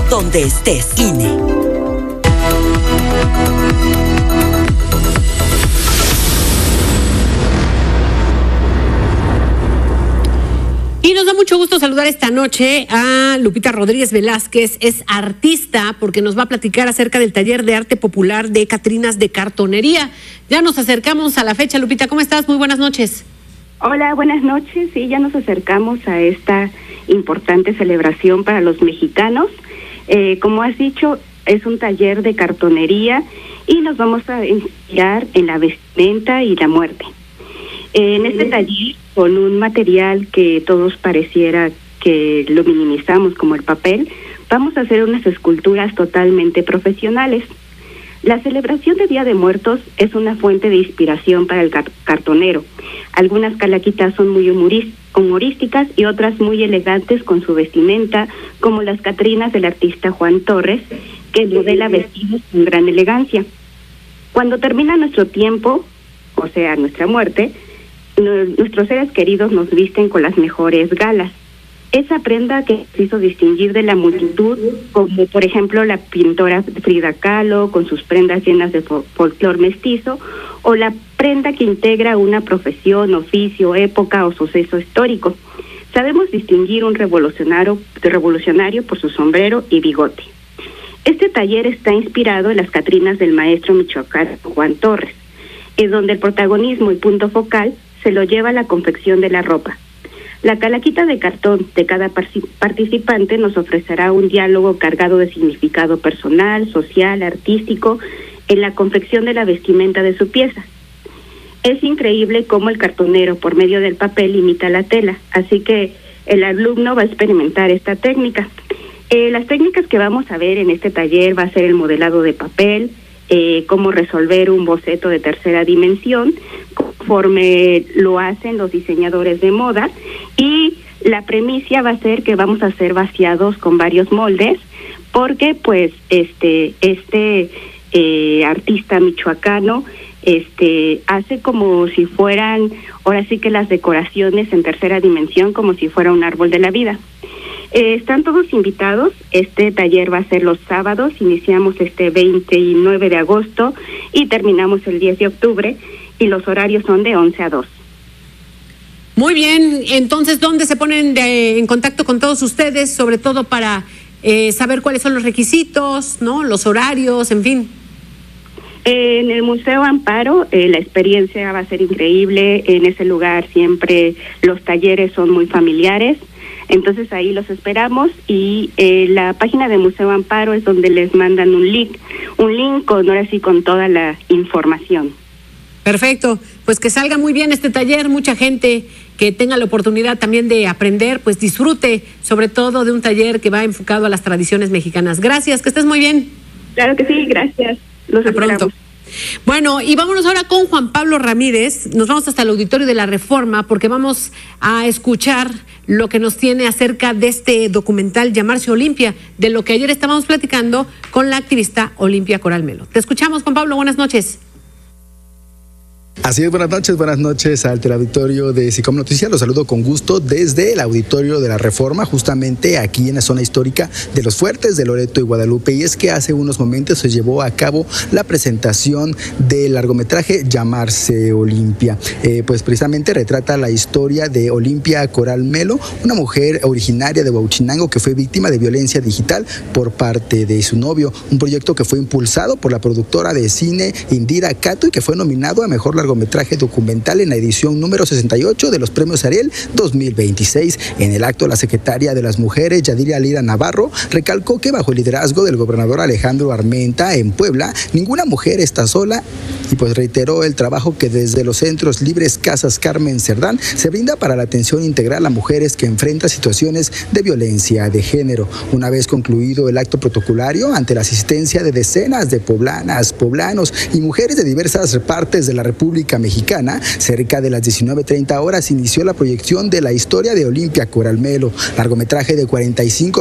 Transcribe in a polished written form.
donde estés. INE. Y nos da mucho gusto saludar esta noche a Lupita Rodríguez Velázquez. Es artista porque nos va a platicar acerca del taller de arte popular de Catrinas de Cartonería. Ya nos acercamos a la fecha. Lupita, ¿cómo estás? Muy buenas noches. Hola, buenas noches. Sí, ya nos acercamos a esta importante celebración para los mexicanos. Como has dicho, es un taller de cartonería y nos vamos a inspirar en la vestimenta y la muerte. En este taller, con un material que todos pareciera que lo minimizamos como el papel, vamos a hacer unas esculturas totalmente profesionales. La celebración de Día de Muertos es una fuente de inspiración para el cartonero. Algunas calaquitas son muy humorísticas y otras muy elegantes con su vestimenta, como las Catrinas del artista Juan Torres, que modela vestidos con gran elegancia. Cuando termina nuestro tiempo, o sea, nuestra muerte, nuestros seres queridos nos visten con las mejores galas. Esa prenda que se hizo distinguir de la multitud, como por ejemplo la pintora Frida Kahlo, con sus prendas llenas de folclor mestizo, o la prenda que integra una profesión, oficio, época o suceso histórico. Sabemos distinguir un revolucionario por su sombrero y bigote. Este taller está inspirado en las Catrinas del maestro michoacano Juan Torres, en donde el protagonismo y punto focal se lo lleva a la confección de la ropa. La calaquita de cartón de cada participante nos ofrecerá un diálogo cargado de significado personal, social, artístico, en la confección de la vestimenta de su pieza. Es increíble cómo el cartonero, por medio del papel, imita la tela, así que el alumno va a experimentar esta técnica. Las técnicas que vamos a ver en este taller va a ser el modelado de papel, cómo resolver un boceto de tercera dimensión, conforme lo hacen los diseñadores de moda, y la premisa va a ser que vamos a hacer vaciados con varios moldes, porque pues este artista michoacano hace como si fueran, ahora sí que las decoraciones en tercera dimensión, como si fuera un árbol de la vida. Están todos invitados. Este taller va a ser los sábados, iniciamos 29 de agosto y terminamos el 10 de octubre, y los horarios son de 11 a 2. Muy bien, entonces, ¿dónde se ponen en contacto con todos ustedes, sobre todo para saber cuáles son los requisitos, ¿no? Los horarios, en fin? En el Museo Amparo, la experiencia va a ser increíble. En ese lugar siempre los talleres son muy familiares. Entonces ahí los esperamos, y la página de Museo Amparo es donde les mandan un link con, ahora sí, con toda la información. Perfecto, pues que salga muy bien este taller, mucha gente que tenga la oportunidad también de aprender, pues disfrute sobre todo de un taller que va enfocado a las tradiciones mexicanas. Gracias, que estés muy bien. Claro que sí, gracias. Los esperamos. Pronto. Bueno, y vámonos ahora con Juan Pablo Ramírez. Nos vamos hasta el Auditorio de la Reforma porque vamos a escuchar lo que nos tiene acerca de este documental Llamarse Olimpia, de lo que ayer estábamos platicando con la activista Olimpia Coral Melo. Te escuchamos, Juan Pablo, buenas noches. Así es, buenas noches al teleauditorio de SICOM Noticias. Los saludo con gusto desde el Auditorio de la Reforma, justamente aquí en la zona histórica de Los Fuertes de Loreto y Guadalupe. Y es que hace unos momentos se llevó a cabo la presentación del largometraje Llamarse Olimpia. Pues precisamente retrata la historia de Olimpia Coral Melo, una mujer originaria de Huauchinango que fue víctima de violencia digital por parte de su novio. Un proyecto que fue impulsado por la productora de cine Indira Cato y que fue nominado a Mejor Largometraje Documental en la edición número 68 de los Premios Ariel 2026. En el acto, la secretaria de las Mujeres, Yadira Lira Navarro, recalcó que bajo el liderazgo del gobernador Alejandro Armenta en Puebla, ninguna mujer está sola, y pues reiteró el trabajo que desde los centros libres Casas Carmen Cerdán se brinda para la atención integral a mujeres que enfrentan situaciones de violencia de género. Una vez concluido el acto protocolario, ante la asistencia de decenas de poblanas, poblanos y mujeres de diversas partes de la República Mexicana, cerca de las 19:30 horas inició la proyección de la historia de Olimpia Coral Melo, largometraje de 45